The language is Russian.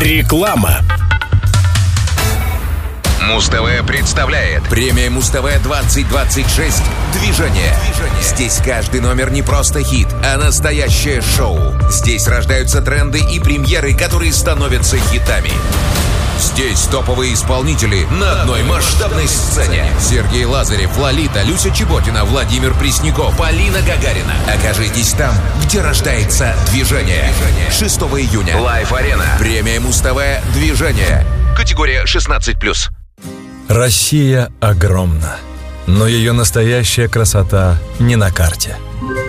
Реклама. Муз-ТВ представляет премия Муз-ТВ 2026 «Движение». Здесь каждый номер не просто хит, а настоящее шоу. Здесь рождаются тренды и премьеры, которые становятся хитами. Здесь топовые исполнители на одной масштабной сцене. Сергей Лазарев, Лолита, Люся Чеботина, Владимир Пресняков, Полина Гагарина. Окажитесь там, где рождается движение. 6 июня. Лайв-арена. Премия Муз-ТВ «Движение». Категория 16+. Россия огромна, но ее настоящая красота не на карте.